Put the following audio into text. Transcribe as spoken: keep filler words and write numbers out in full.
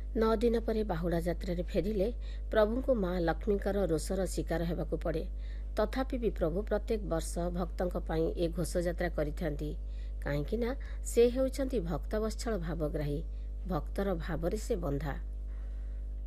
नौ दिन पर बाहुड़ा यात्रा फेरिले प्रभु को माँ लक्ष्मीकर रोषर शिकार हेबाकु पड़े। तथापि भी प्रभु प्रत्येक वर्ष भक्तों पर ए घोष यात्रा करिथांती काहेकि ना से हेउछंती भक्तवत्सल भावग्राही। भक्तर भावरे से बंधा।